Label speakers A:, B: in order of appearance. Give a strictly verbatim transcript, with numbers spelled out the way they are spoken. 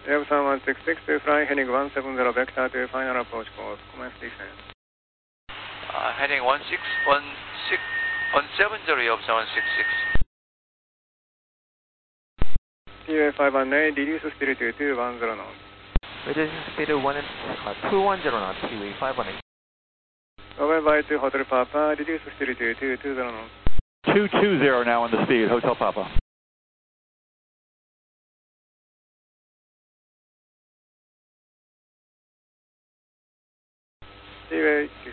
A: Air San one six six to fly heading one seven zero vector to final approach course. Commence descent.
B: Uh, heading one six one six one seven zero of one six six.
A: T U A five one eight, reduce speed to two one zero knots.
C: Reduce speed to one, uh, two one zero knots, T U A five one eight.
A: Over by to Hotel Papa, reduce speed to two two zero knots.
D: two two zero now on the speed, Hotel Papa.
A: T U A